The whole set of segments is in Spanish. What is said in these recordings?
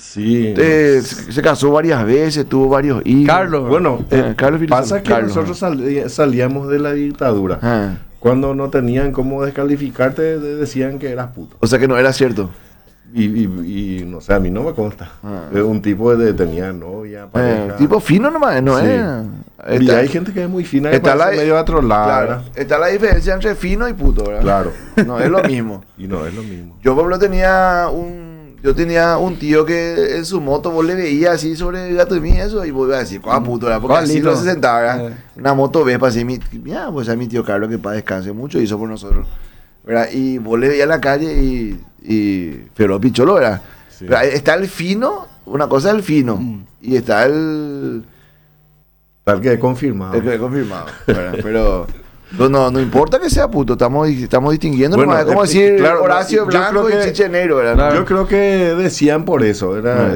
Sí. Se casó varias veces, tuvo varios hijos. Carlos. Bueno, Carlos pasa que Carlos, nosotros salíamos de la dictadura. Ah. Cuando no tenían cómo descalificarte, decían que eras puto. O sea que no era cierto. Y no sé, a mí no me consta. Un tipo tenía novia, pareja. Tipo fino nomás, no Sí. es. Y hay gente que es muy fina, que está parece medio atrolada. Claro, está la diferencia entre fino y puto, ¿verdad? Claro. No es lo mismo. Y no es lo mismo. Yo, por ejemplo, tenía un tío que en su moto vos le veías así sobre el gato de mí eso y vos ibas a decir, ¿cuál puto? ¿Verdad? Porque así ¿Cuál no se sentaba, ¿verdad? Eh. Una moto Vespa así, mira, pues a mi tío Carlos que para descanse mucho hizo por nosotros, ¿verdad? Y vos le veías en la calle y pero picholo, ¿verdad? Sí. Pero está el fino, una cosa es el fino y está el Tal que he confirmado. que he confirmado, ¿verdad? Pero no importa que sea puto, estamos distinguiendo, Bueno, nomás, es como decir claro, Horacio yo Blanco creo y que- Chiche Negro, ¿verdad? Claro. Yo creo que decían por eso. Era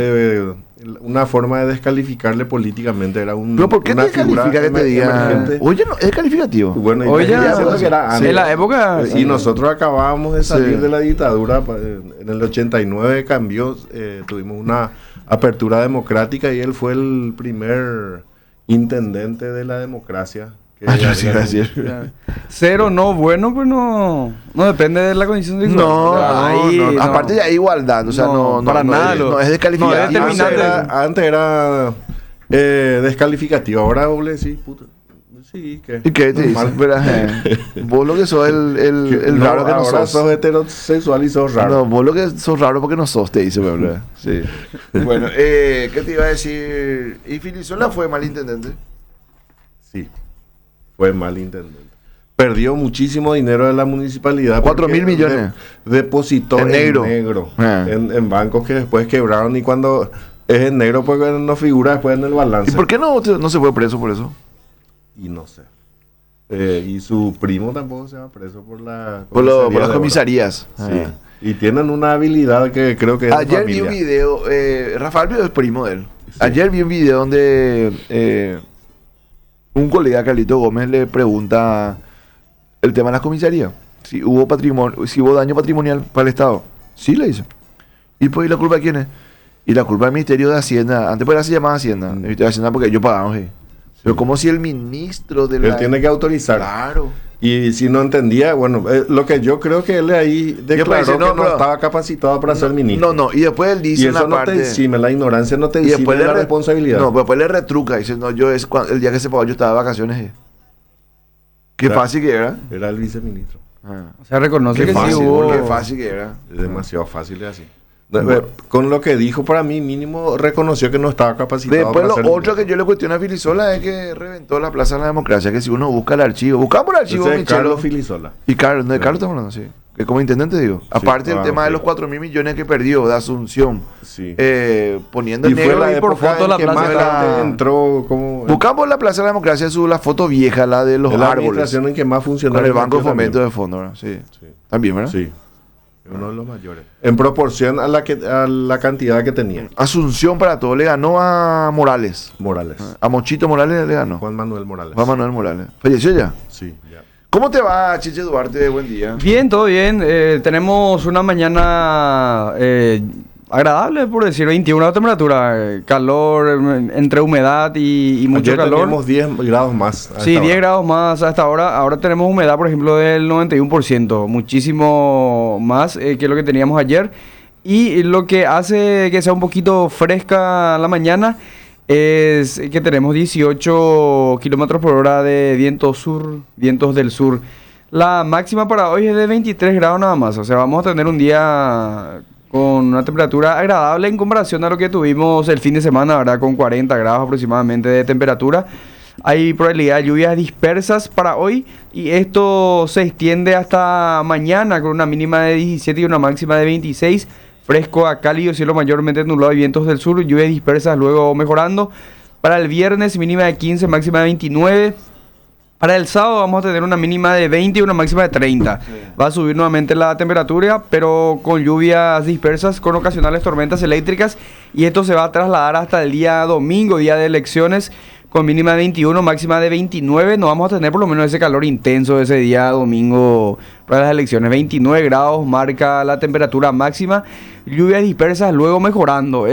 una forma de descalificarle políticamente. Era Pero ¿por qué una te califica que te diga? emergente. Oye, no, es calificativo. Bueno, Oye, imagínate que era antes. en la época. Y nosotros acabábamos de salir Sí. de la dictadura. En el 89 cambió, tuvimos una apertura democrática y él fue el primer intendente de la democracia. Que Ah, yo ya sí era- iba a decir. Cero, no, bueno, pues no depende de la condición sexual. No, Ahí, no. Aparte ya hay igualdad, o sea, no para nada. no es descalificativo. No es determinante. Antes era descalificativo, ahora vos le decís, puto. Sí, que ¿Y qué te dice? normal. Verás, vos lo que sos el No, raro que no ahora sos. sos heterosexual y sos raro. No, vos lo que sos raro porque no sos, te dice, ¿verdad? Sí. Bueno, ¿qué te iba a decir? ¿Y Filisola fue malintendente? Sí, fue mal intendente. Perdió muchísimo dinero de la municipalidad. 4.000 porque millones. Depositó En en negro. negro. Ah. En bancos que después quebraron y cuando es en negro pues no figura después en el ¿Y balance. por qué no se fue preso por eso? Y no sé. Y su primo tampoco se va preso por la Por comisaría las de oro. comisarías. Sí. Ah. Y tienen una habilidad que creo que es de Ayer vi un familia. video, Rafael Pío es primo de él. Sí. Ayer vi un video donde un colega, Carlito Gómez, le pregunta el tema de las comisarías. Si hubo daño patrimonial para el Estado. Sí, le dice. ¿Y pues, ¿y la culpa de quién es? Y la culpa del Ministerio de Hacienda. Antes pues se llamaba Hacienda. El Ministerio de Hacienda porque ellos pagamos. Sí. Pero como si el ministro de la... Él tiene que autorizar. Claro. Y si no entendía, bueno, lo que yo creo que él ahí declaró dice, que no, no pero- estaba capacitado para ser ministro. No, y después él dice Y en la eso no parte... te encima, la ignorancia no te Y después encima la re- responsabilidad. No, pero después le retruca. Dice, no, el día que se pagó yo estaba de vacaciones. Qué Claro. fácil que era. Era el viceministro. O sea, reconoce Qué que fácil, sí hubo. qué fácil que era. Es demasiado fácil de así. Con lo que dijo para mí, mínimo reconoció que no estaba capacitado Después para lo ser otro ministro. que yo le cuestiono a Filisola es que reventó la Plaza de la Democracia, que si uno busca el archivo, buscamos el archivo, Ese es Michelo. Carlos Filisola. Y Carlos, no, de Carlos estamos hablando, sí. Que como intendente digo. Aparte del tema de los 4.000 millones que perdió de Asunción, Sí. poniendo Y en fue negro la y por época foto en la que Plaza más de la... gente entró como... Buscamos la Plaza de la Democracia, la foto vieja, la de los Es la árboles. administración en que más funciona. Con el Banco de Fomento de Fondo, ¿verdad? Sí. Sí. También, ¿verdad? Sí. Es uno de los mayores. En proporción a la cantidad que tenía. Asunción para todo, le ganó a Morales. Morales. A Mochito Morales le ganó. Juan Manuel Morales. Juan Manuel Morales. ¿Falleció ya? Sí, ya. ¿Cómo te va, Chiche Duarte? Buen día. Bien, todo bien. Tenemos una mañana agradable, por decir, 21 de temperatura. Calor, entre humedad y mucho Ayer calor. teníamos 10 grados más. a Sí, esta 10 hora. grados más hasta ahora. Ahora tenemos humedad, por ejemplo, del 91%. Muchísimo más que lo que teníamos ayer. Y lo que hace que sea un poquito fresca la mañana es que tenemos 18 kilómetros por hora de vientos del sur. La máxima para hoy es de 23 grados nada más. O sea, vamos a tener un día con una temperatura agradable en comparación a lo que tuvimos el fin de semana, ¿verdad? Con 40 grados aproximadamente de temperatura. Hay probabilidad de lluvias dispersas para hoy y esto se extiende hasta mañana con una mínima de 17 y una máxima de 26. Fresco a cálido, cielo mayormente nublado y vientos del sur, lluvias dispersas luego mejorando. Para el viernes mínima de 15, máxima de 29. Para el sábado vamos a tener una mínima de 20 y una máxima de 30. Va a subir nuevamente la temperatura, pero con lluvias dispersas, con ocasionales tormentas eléctricas. Y esto se va a trasladar hasta el día domingo, día de elecciones, con mínima de 21, máxima de 29. No vamos a tener por lo menos ese calor intenso ese día domingo para las elecciones. 29 grados marca la temperatura máxima. Lluvias dispersas luego mejorando.